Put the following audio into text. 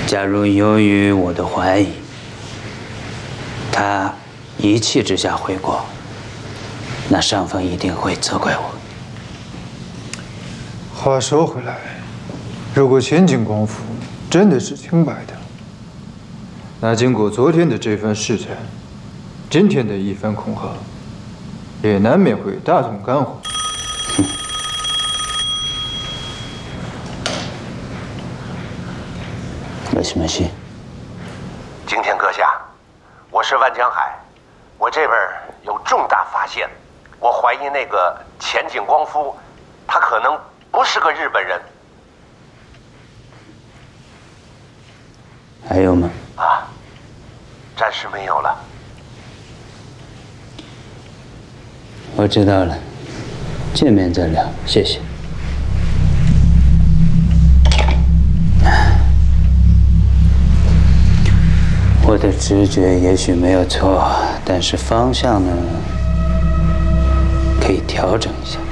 假如由于我的怀疑，他一气之下回国，那上峰一定会责怪我。 话说回来，如果千金光夫真的是清白的，那经过昨天的这番试探，今天的一番恐吓，也难免会大动肝火。 有什么事？ 今天阁下，我是万江海，我这边有重大发现，我怀疑那个前景光夫，他可能不是个日本人。 还有吗？ 啊，暂时没有了。 我知道了，见面再聊，谢谢。我的直觉也许没有错，但是方向呢，可以调整一下。